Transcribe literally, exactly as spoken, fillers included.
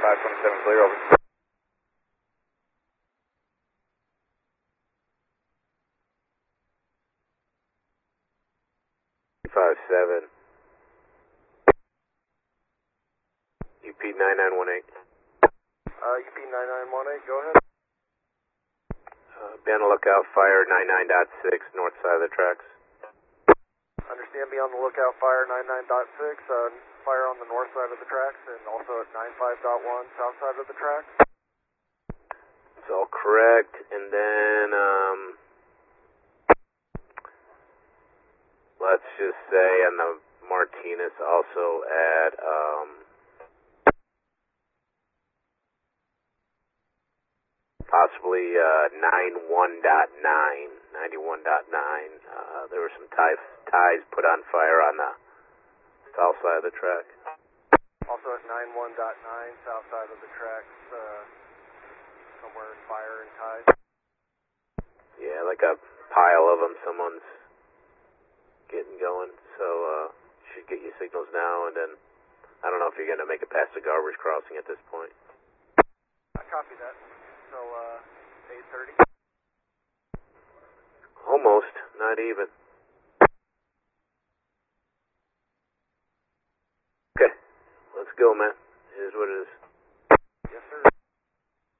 five twenty-seven clear, over. five seven. U P nine nine one eight. Uh, U P nine nine one eight, go ahead. Uh, be on the lookout, fire nine nine point six, north side of the tracks. Understand, be on the lookout, fire nine nine point six, uh, fire on the north side of the tracks, and also at nine five point one, south side of the tracks. It's all correct, and then, um, let's just say on the Martinez also at, um, possibly uh, ninety-one point nine, ninety-one point nine. Uh, there were some ties, ties put on fire on the south side of the track. Also at ninety-one point nine, south side of the tracks, uh, somewhere fire and ties. Yeah, like a pile of them. Someone's getting going. So uh, should get you signals now, and then I don't know if you're going to make it past the garbage crossing at this point. I copy that. So, uh, eight thirty? Almost, not even. Okay, let's go, man. It is what it is.